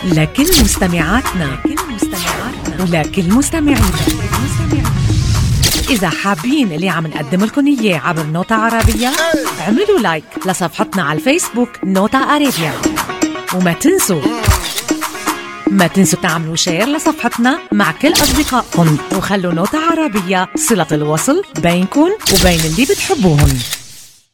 لكل مستمعاتنا ولكل مستمعينا. إذا حابين اللي عم نقدم لكم إياه عبر نوتا عربية، اعملوا لايك لصفحتنا على الفيسبوك نوتا عربية، وما تنسوا تعملوا شير لصفحتنا مع كل أصدقائكم، وخلوا نوتا عربية صلة الوصل بينكم وبين اللي بتحبوهم.